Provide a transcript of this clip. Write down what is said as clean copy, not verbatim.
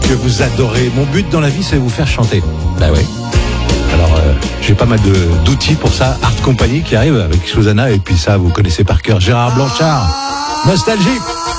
que vous adorez. Mon but dans la vie, c'est vous faire chanter. Bah ouais. Alors, j'ai pas mal d'outils pour ça. Art Company qui arrive avec Susanna, et puis ça, vous connaissez par cœur. Gérard Blanchard. Nostalgie.